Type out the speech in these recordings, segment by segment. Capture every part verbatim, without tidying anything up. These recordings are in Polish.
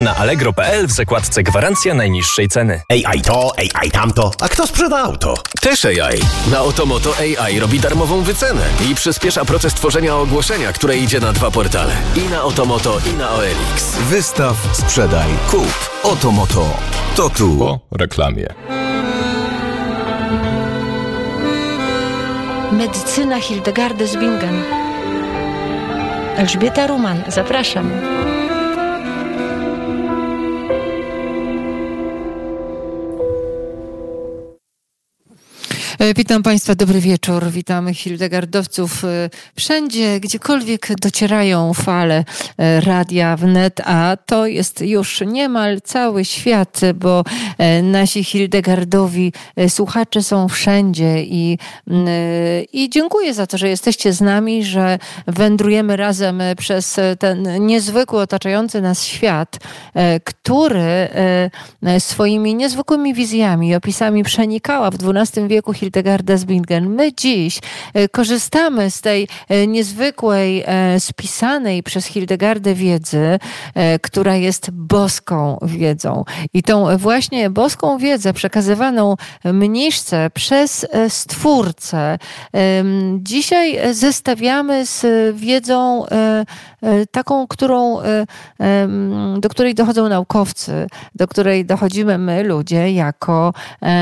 Na allegro kropka p l w zakładce gwarancja najniższej ceny. A I to, A I tamto. A kto sprzeda auto? Też A I. Na Otomoto A I robi darmową wycenę i przyspiesza proces tworzenia ogłoszenia, które idzie na dwa portale. I na Otomoto, i na O L X. Wystaw, sprzedaj, kup. Otomoto. To tu. Po reklamie. Medycyna Hildegardy z Bingen. Elżbieta Ruman, zapraszam. Witam Państwa, dobry wieczór. Witamy hildegardowców wszędzie, gdziekolwiek docierają fale radia wnet, a to jest już niemal cały świat, bo nasi hildegardowi słuchacze są wszędzie i, i dziękuję za to, że jesteście z nami, że wędrujemy razem przez ten niezwykły otaczający nas świat, który swoimi niezwykłymi wizjami i opisami przenikała w dwunastym wieku Hildegarda z Bingen. My dziś korzystamy z tej niezwykłej, spisanej przez Hildegardę wiedzy, która jest boską wiedzą. I tą właśnie boską wiedzę przekazywaną mniszce przez Stwórcę dzisiaj zestawiamy z wiedzą taką, którą, do której dochodzą naukowcy, do której dochodzimy my, ludzie, jako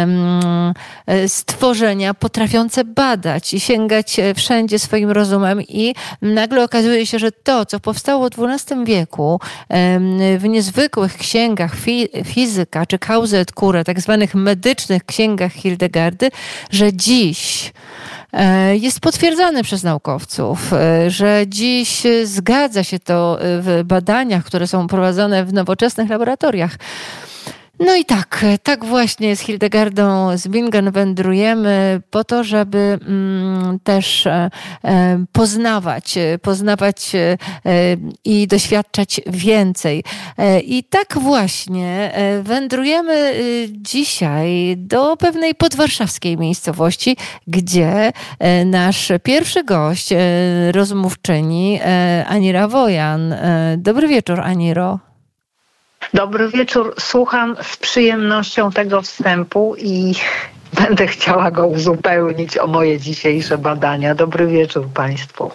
stworzenia potrafiące badać i sięgać wszędzie swoim rozumem, i nagle okazuje się, że to, co powstało w dwunastym wieku w niezwykłych księgach fi- fizyka czy causa et cura, tak zwanych medycznych księgach Hildegardy, że dziś jest potwierdzane przez naukowców, że dziś zgadza się to w badaniach, które są prowadzone w nowoczesnych laboratoriach. No i tak, tak właśnie z Hildegardą z Bingen wędrujemy po to, żeby mm, też e, poznawać, poznawać e, i doświadczać więcej. E, I tak właśnie e, wędrujemy e, dzisiaj do pewnej podwarszawskiej miejscowości, gdzie e, nasz pierwszy gość, e, rozmówczyni, e, Anira Wojan. E, dobry wieczór, Aniro. Dobry wieczór. Słucham z przyjemnością tego wstępu i będę chciała go uzupełnić o moje dzisiejsze badania. Dobry wieczór Państwu.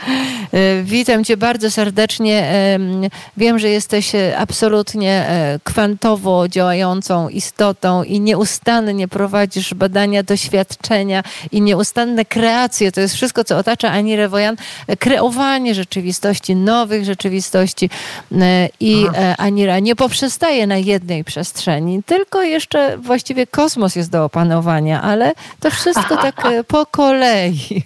Witam Cię bardzo serdecznie. Wiem, że jesteś absolutnie kwantowo działającą istotą i nieustannie prowadzisz badania, doświadczenia i nieustanne kreacje. To jest wszystko, co otacza Anirę Wojan. Kreowanie rzeczywistości, nowych rzeczywistości. I Aha. Anira nie poprzestaje na jednej przestrzeni, tylko jeszcze właściwie kosmos jest do opanowania, ale to wszystko tak po kolei.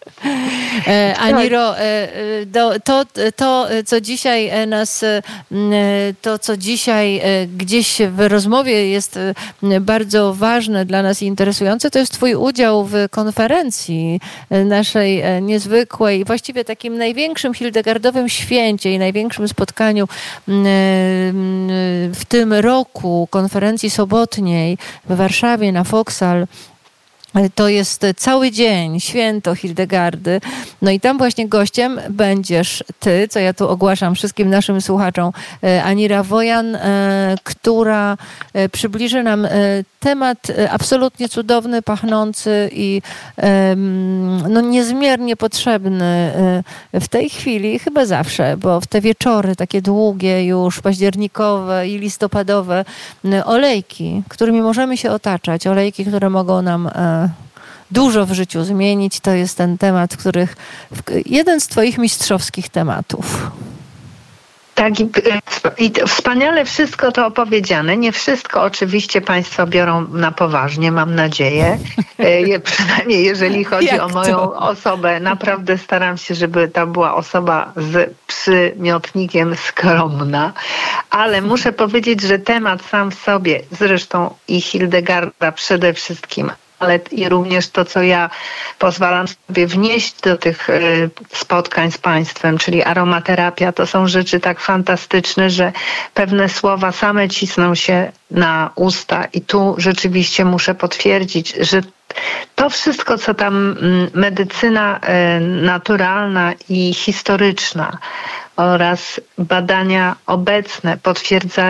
Aniro, to, to, co dzisiaj nas, to, co dzisiaj gdzieś w rozmowie jest bardzo ważne dla nas i interesujące, to jest Twój udział w konferencji naszej niezwykłej, właściwie takim największym hildegardowym święcie i największym spotkaniu w tym roku, konferencji sobotniej w Warszawie na Foksal. To jest cały dzień, święto Hildegardy. No i tam właśnie gościem będziesz ty, co ja tu ogłaszam wszystkim naszym słuchaczom, Anira Wojan, która przybliży nam temat absolutnie cudowny, pachnący i no niezmiernie potrzebny w tej chwili, chyba zawsze, bo w te wieczory takie długie już, październikowe i listopadowe, olejki, którymi możemy się otaczać, olejki, które mogą nam dużo w życiu zmienić, to jest ten temat, których jeden z Twoich mistrzowskich tematów. Tak, i, i wspaniale wszystko to opowiedziane. Nie wszystko oczywiście Państwo biorą na poważnie, mam nadzieję. Je, przynajmniej jeżeli chodzi Jak o moją to? osobę. Naprawdę staram się, żeby to była osoba z przymiotnikiem skromna. Ale muszę powiedzieć, że temat sam w sobie, zresztą i Hildegarda przede wszystkim, ale i również to, co ja pozwalam sobie wnieść do tych spotkań z Państwem, czyli aromaterapia, to są rzeczy tak fantastyczne, że pewne słowa same cisną się na usta i tu rzeczywiście muszę potwierdzić, że to wszystko, co tam medycyna naturalna i historyczna oraz badania obecne potwierdzają,